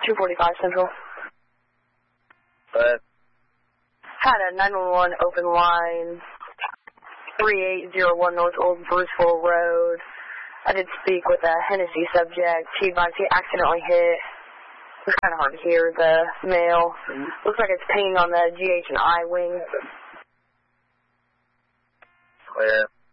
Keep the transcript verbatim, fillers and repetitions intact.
two forty-five Central. But Had a nine one one open line, three eight zero one North Old Bruceville Road. I did speak with a Hennessy subject. He advised he accidentally hit. It was kind of hard to hear the male. Looks like it's pinging on the G H and I wing. Clear.